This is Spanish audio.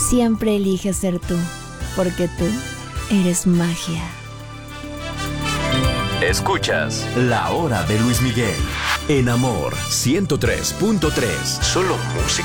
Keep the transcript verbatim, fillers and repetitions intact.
siempre eliges ser tú, porque tú eres magia. Escuchas La Hora de Luis Miguel en Amor ciento tres punto tres. Solo música.